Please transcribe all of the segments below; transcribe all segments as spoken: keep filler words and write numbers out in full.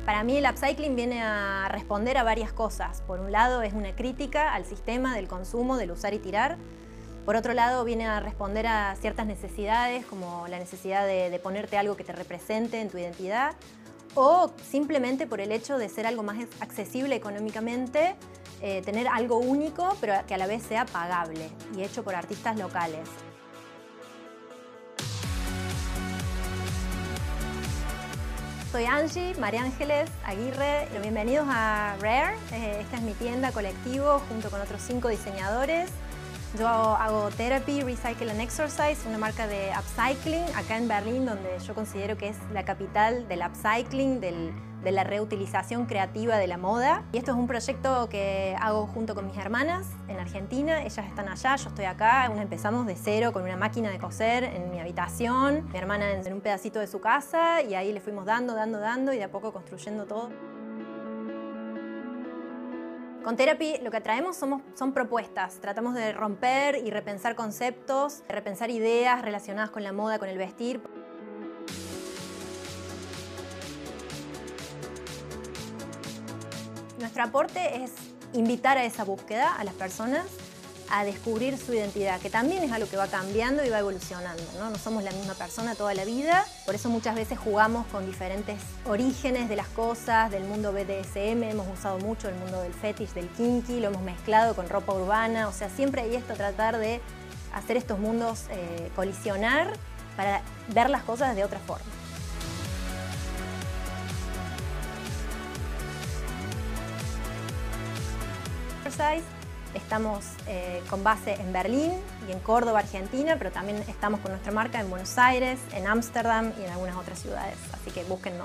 Para mí el upcycling viene a responder a varias cosas. Por un lado es una crítica al sistema del consumo, del usar y tirar. Por otro lado viene a responder a ciertas necesidades, como la necesidad de, de ponerte algo que te represente en tu identidad, o simplemente por el hecho de ser algo más accesible económicamente, eh, tener algo único, pero que a la vez sea pagable y hecho por artistas locales. Soy Angie, María Ángeles Aguirre. Bienvenidos a Rare. Esta es mi tienda colectivo junto con otros cinco diseñadores. Yo hago, hago Therapy, Recycle and Exercise, una marca de upcycling acá en Berlín, donde yo considero que es la capital del upcycling, del, de la reutilización creativa de la moda. Y esto es un proyecto que hago junto con mis hermanas en Argentina. Ellas están allá, yo estoy acá. Empezamos de cero con una máquina de coser en mi habitación, mi hermana en un pedacito de su casa, y ahí le fuimos dando, dando, dando y de a poco construyendo todo. Con Therapy lo que traemos somos, son propuestas. Tratamos de romper y repensar conceptos, de repensar ideas relacionadas con la moda, con el vestir. Nuestro aporte es invitar a esa búsqueda a las personas a descubrir su identidad, que también es algo que va cambiando y va evolucionando, ¿no? No somos la misma persona toda la vida, por eso muchas veces jugamos con diferentes orígenes de las cosas, del mundo B D S M, hemos usado mucho el mundo del fetish, del kinky, lo hemos mezclado con ropa urbana, o sea, siempre hay esto, tratar de hacer estos mundos eh, colisionar para ver las cosas de otra forma. Estamos eh, con base en Berlín y en Córdoba, Argentina, pero también estamos con nuestra marca en Buenos Aires, en Ámsterdam y en algunas otras ciudades, así que búsquennos.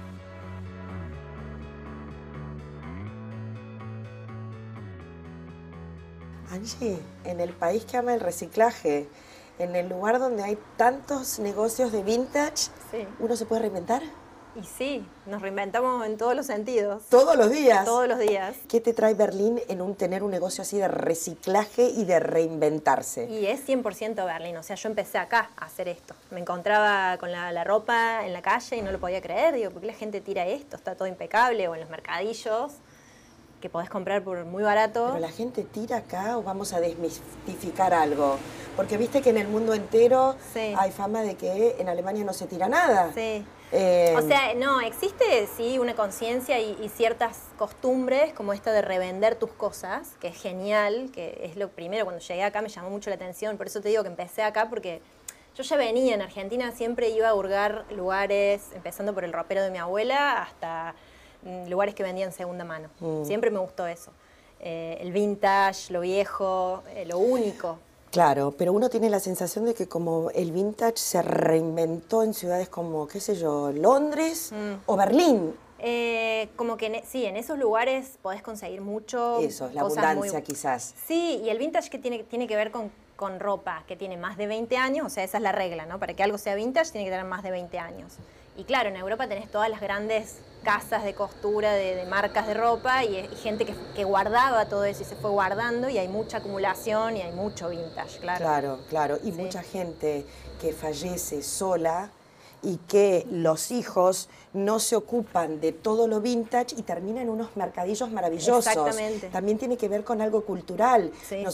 Angie, en el país que ama el reciclaje, en el lugar donde hay tantos negocios de vintage, sí. ¿Uno se puede reinventar? Y sí, nos reinventamos en todos los sentidos. ¿Todos los días? Todos los días. ¿Qué te trae Berlín en un tener un negocio así de reciclaje y de reinventarse? Y es cien por ciento Berlín, o sea, yo empecé acá a hacer esto. Me encontraba con la, la ropa en la calle y no lo podía creer. Digo, ¿por qué la gente tira esto? Está todo impecable. O en los mercadillos, que podés comprar por muy barato. ¿Pero la gente tira acá o vamos a desmistificar algo? Porque viste que en el mundo entero sí. hay fama de que en Alemania no se tira nada. Sí. Eh, o sea, no, existe sí una conciencia y, y ciertas costumbres como esta de revender tus cosas, que es genial, que es lo primero, cuando llegué acá me llamó mucho la atención, por eso te digo que empecé acá, porque yo ya venía en Argentina, siempre iba a hurgar lugares, empezando por el ropero de mi abuela, hasta lugares que vendían segunda mano. Mm. Siempre me gustó eso. Eh, el vintage, lo viejo, eh, lo único. Claro, pero uno tiene la sensación de que como el vintage se reinventó en ciudades como, qué sé yo, Londres mm. o Berlín. Eh, como que en, sí, en esos lugares podés conseguir mucho. Eso, la abundancia muy... quizás. Sí, y el vintage que tiene, tiene que ver con, con ropa que tiene más de veinte años, o sea, esa es la regla, ¿no? Para que algo sea vintage tiene que tener más de veinte años. Y claro, en Europa tenés todas las grandes casas de costura, de, de marcas de ropa y, y gente que, que guardaba todo eso y se fue guardando y hay mucha acumulación y hay mucho vintage, claro. Claro, claro. Y sí. Mucha gente que fallece sola y que los hijos no se ocupan de todo lo vintage y terminan en unos mercadillos maravillosos. Exactamente. También tiene que ver con algo cultural. Sí.